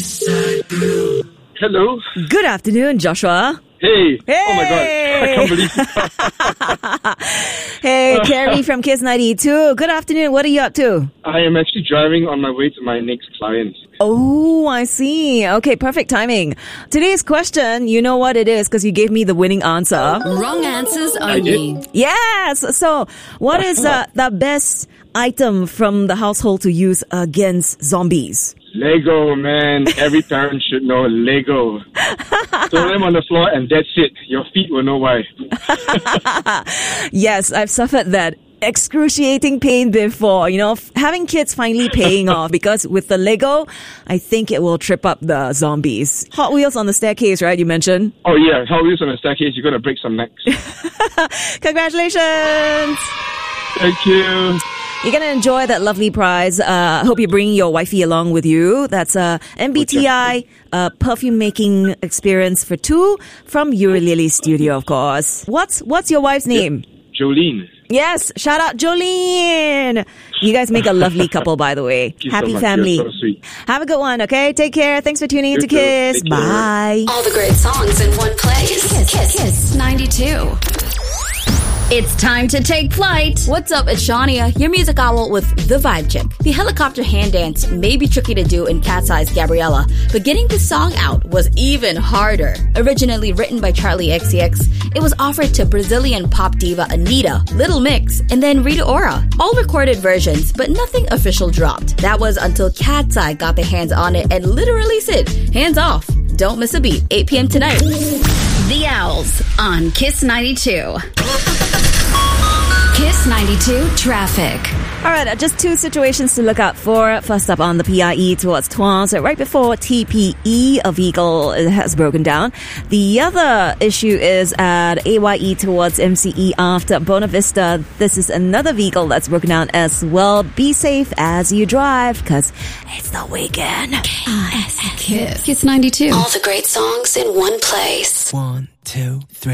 Hello. Good afternoon, Joshua. Hey. Hey. Oh my God. I can't believe it. Hey, Carrie from Kiss 92. Good afternoon. What are you up to? I am actually driving on my way to my next client. Oh, I see. Okay, perfect timing. Today's question, you know what it is because you gave me the winning answer. Wrong answers I only. did? Yes. So, what is the best item from the household to use against zombies? Lego, man. Every parent should know Lego. Throw them on the floor and that's it. Your feet will know why. Yes, I've suffered that excruciating pain before. You know, having kids finally paying off because with the Lego, I think it will trip up the zombies. Hot Wheels on the staircase, right? You mentioned. Oh yeah, Hot Wheels on the staircase. You're going to break some necks. Congratulations! Thank you. You're going to enjoy that lovely prize. I hope you bring your wifey along with you. That's a MBTI perfume making experience for two from Uralili Studio, of course. What's your wife's name? Jolene. Yes, shout out Jolene. You guys make a lovely couple, by the way. Thank you Happy so much. family. You're so sweet. Have a good one, okay? Take care. Thanks for tuning into You too. Kiss. Take care. Bye. All the great songs in one place. Kiss 92. It's time to take flight. What's up? It's Shania, your music owl with The Vibe Chick. The helicopter hand dance may be tricky to do in Cat's Eye's Gabriella, but getting the song out was even harder. Originally written by Charlie XCX, it was offered to Brazilian pop diva Anitta, Little Mix, and then Rita Ora. All recorded versions, but nothing official dropped. That was until Cat's Eye got their hands on it and literally said, hands off. Don't miss a beat. 8 p.m. tonight. The Owls on Kiss 92. Kiss 92 traffic. All right, just two situations to look out for. First up on the PIE towards Tuas, so right before TPE, a vehicle has broken down. The other issue is at AYE towards MCE after Bona Vista. This is another vehicle that's broken down as well. Be safe as you drive, because it's the weekend. Kiss 92. All the great songs in one place. 1, 2, 3.